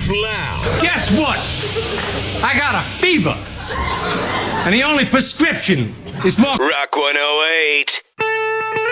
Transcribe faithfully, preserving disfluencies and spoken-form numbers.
loud. Guess what? I got a fever. And the only prescription is more Rock one oh eight.